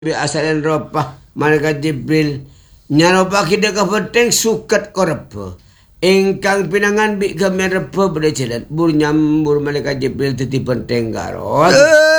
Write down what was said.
asalan ropa malaikat Jibril nyaropa kita ka penting sukat korapa engkang pinangan bi kami repa berjalan bur nyambur malaikat Jibril teti penting garot